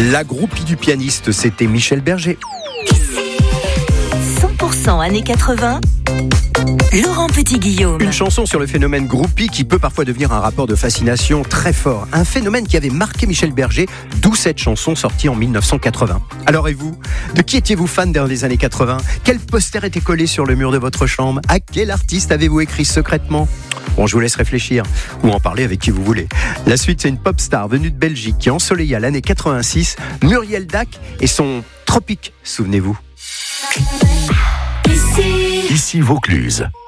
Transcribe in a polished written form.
La groupie du pianiste, c'était Michel Berger. 100% années 80, Laurent Petit-Guillaume. Une chanson sur le phénomène groupie qui peut parfois devenir un rapport de fascination très fort. Un phénomène qui avait marqué Michel Berger, d'où cette chanson sortie en 1980. Alors et vous ? De qui étiez-vous fan dans les années 80 ? Quel poster était collé sur le mur de votre chambre ? À quel artiste avez-vous écrit secrètement ? Bon, je vous laisse réfléchir ou en parler avec qui vous voulez. La suite, c'est une pop star venue de Belgique qui ensoleilla l'année 86, Muriel Dac et son Tropique, souvenez-vous. Ici Vaucluse.